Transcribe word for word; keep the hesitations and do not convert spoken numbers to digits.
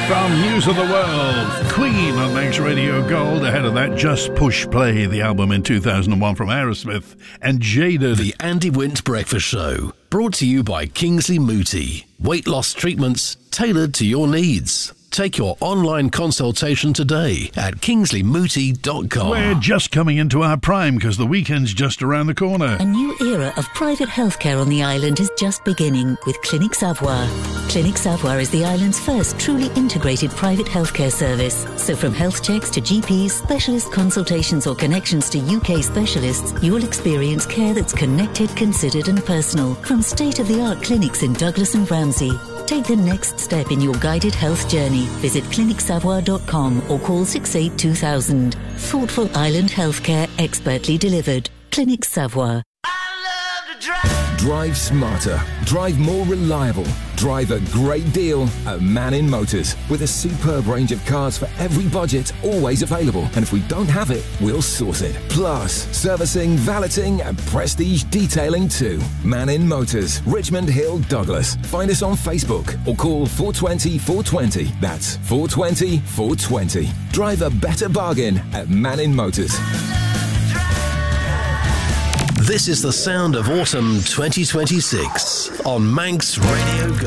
From News of the World, Queen on Manx Radio Gold. Ahead of that, Just Push Play, the album in two thousand one from Aerosmith, and Jaded. The Andy Wint Breakfast Show, brought to you by Kingsley Mooti. Weight loss treatments tailored to your needs. Take your online consultation today at kingsley mooti dot com. We're just coming into our prime because the weekend's just around the corner. A new era of private healthcare on the island is just beginning with Clinic Savoir. Clinic Savoir is the island's first truly integrated private healthcare service. So from health checks to G Ps, specialist consultations or connections to U K specialists, you'll experience care that's connected, considered and personal. From state-of-the-art clinics in Douglas and Ramsey. Take the next step in your guided health journey. Visit clinic savoir dot com or call six eight two thousand. Thoughtful island healthcare expertly delivered. Clinic Savoir. Drive smarter. Drive more reliable. Drive a great deal at Mannin Motors. With a superb range of cars for every budget, always available. And if we don't have it, we'll source it. Plus, servicing, valeting and prestige detailing too. Mannin Motors, Richmond Hill, Douglas. Find us on Facebook or call four two zero, four two zero. That's four two zero, four two zero. Drive a better bargain at Mannin Motors. This is the sound of autumn twenty twenty-six on Manx Radio Go.